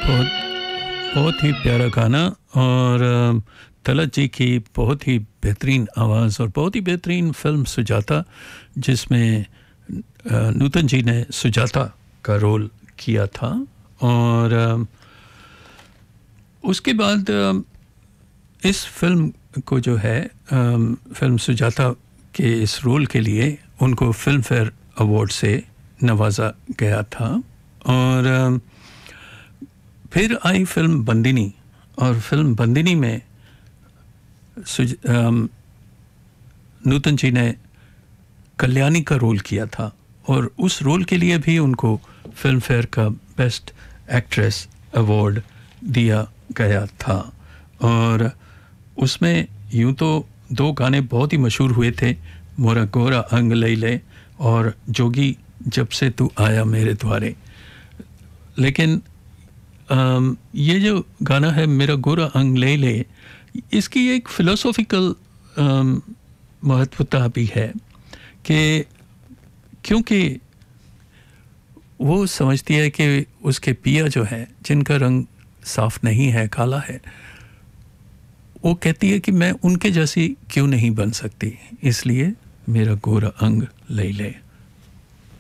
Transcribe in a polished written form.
बहुत बहुत ही प्यारा गाना और तलत जी की बहुत ही बेहतरीन आवाज़ और बहुत ही बेहतरीन फिल्म सुजाता, जिसमें नूतन जी ने सुजाता का रोल किया था। और उसके बाद इस फिल्म को जो है फिल्म सुजाता के इस रोल के लिए उनको फिल्म फेयर अवार्ड से नवाजा गया था। और फिर आई फिल्म बंदिनी, और फिल्म बंदिनी में नूतन जी ने कल्याणी का रोल किया था और उस रोल के लिए भी उनको फिल्म फेयर का बेस्ट एक्ट्रेस अवार्ड दिया गया था। और उसमें यूं तो दो गाने बहुत ही मशहूर हुए थे, मोरा गोरा अंग लई ले और जोगी जब से तू आया मेरे द्वारे। लेकिन ये जो गाना है मेरा गोरा अंग ले ले, इसकी एक फिलोसॉफिकल महत्वता भी है कि क्योंकि वो समझती है कि उसके पिया जो है जिनका रंग साफ नहीं है, काला है, वो कहती है कि मैं उनके जैसी क्यों नहीं बन सकती, इसलिए मेरा गोरा अंग ले ले।